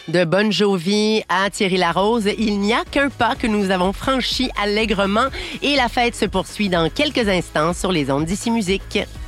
De Bon Jovi à Thierry Larose, il n'y a qu'un pas que nous avons franchi allègrement et la fête se poursuit dans quelques instants sur les ondes d'Ici Musique.